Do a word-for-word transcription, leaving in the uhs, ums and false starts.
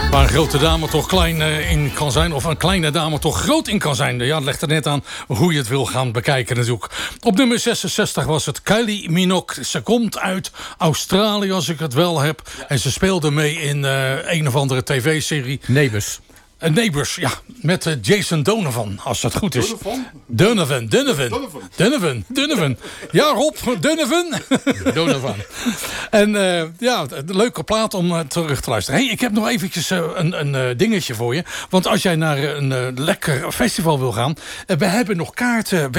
Waar een grote dame toch klein uh, in kan zijn, of een kleine dame toch groot in kan zijn. Ja, het legt er net aan hoe je het wil gaan bekijken natuurlijk. Op nummer zesenzestig was het Kylie Minogue. Ze komt uit Australië, als ik het wel heb. Ja. En ze speelde mee in uh, een of andere tv-serie. Neighbours. Uh, Neighbours, ja. Met uh, Jason Donovan, als dat goed is. Donovan? Donovan, Donovan. Donovan. Donovan, Donovan. Ja, Rob, Donovan. Donovan. En uh, ja, een leuke plaat om uh, terug te luisteren. Hey, ik heb nog eventjes uh, een, een uh, dingetje voor je. Want als jij naar een uh, lekker festival wil gaan... Uh, we hebben nog kaarten